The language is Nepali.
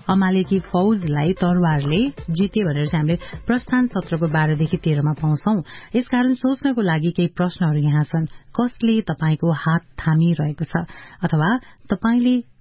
अमालेकी फौजलाई तरवारले जिते भनेर चाहिँ हामीले प्रस्थान सत्रको 12 देखि 13 मा पाउँछौं। यसकारण सोच्नको लागि केही प्रश्नहरू यहाँ छन्। कसले तपाईको हात थामिरहेको छ अथवा तपाईले